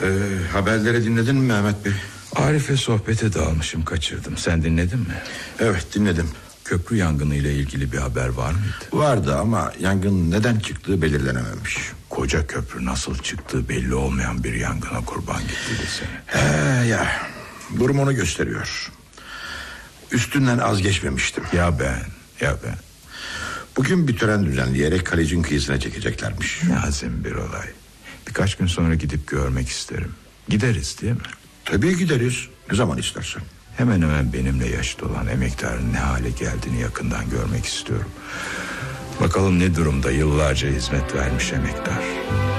Haberleri dinledin mi Mehmet Bey? Arif'e sohbete dalmışım, kaçırdım. Sen dinledin mi? Evet, dinledim. Köprü yangını ile ilgili bir haber var mıydı? Vardı ama yangın neden çıktığı belirlenememiş. Koca köprü nasıl çıktığı belli olmayan bir yangına kurban gitti desene. Ya durum onu gösteriyor. Üstünden az geçmemiştim. Ya ben. Bugün bir tören düzenleyerek Kalec'in kıyısına çekeceklermiş. Ne azim bir olay. Birkaç gün sonra gidip görmek isterim. Gideriz değil mi? Tabii gideriz, ne zaman istersen. Hemen hemen benimle yaşta olan emektarın ne hale geldiğini yakından görmek istiyorum. Bakalım ne durumda, yıllarca hizmet vermiş emektar.